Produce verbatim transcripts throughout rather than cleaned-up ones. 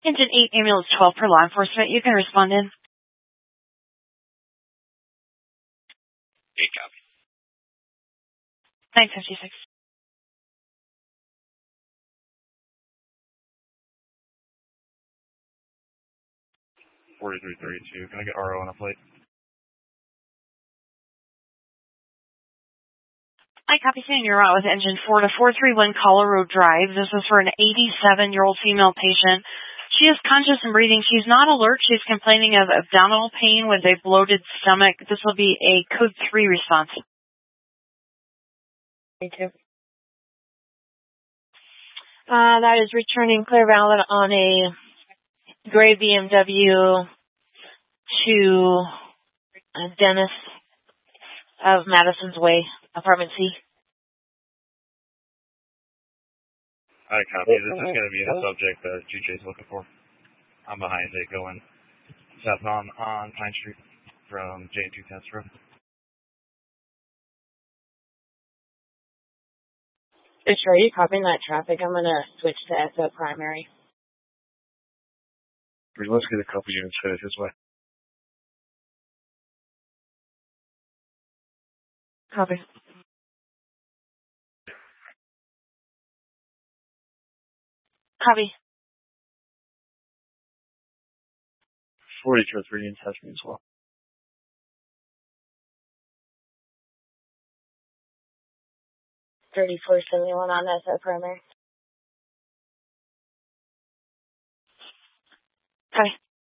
Engine eight, ambulance twelve for law enforcement. You can respond in. eight copy. nine fifty-six. forty-three thirty-two. Can I get R O on a plate? I copy, saying you're out with engine four to four three one Colorado Drive. This is for an eighty-seven-year-old female patient. She is conscious and breathing. She's not alert. She's complaining of abdominal pain with a bloated stomach. This will be a code three response. Thank you. Uh, that is returning clear valid on a gray B M W to uh, Dennis of Madison's Way, apartment C. I copy. This is going to be the subject that G J's looking for. I'm behind it going southbound on Pine Street from J two Test Road. Sure, are you copying that traffic? I'm going to switch to S O primary. Let's get a couple units headed this way. Copy. Copy. forty-two oh three units has me as well. thirty-four seventy-one on S O primary. Copy.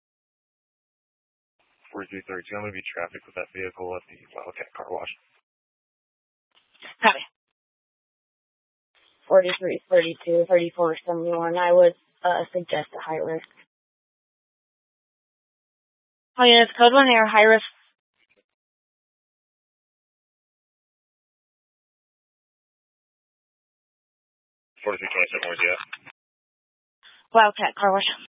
forty-three thirty-two. I'm going to be traffic with that vehicle at the Wildcat Car Wash. Copy. forty-three thirty-two, thirty-four seventy-one. I would uh, suggest a high risk. Oh, yeah, it's code one air, high risk. forty-three twenty-seven, where's you at? Wildcat Car Wash.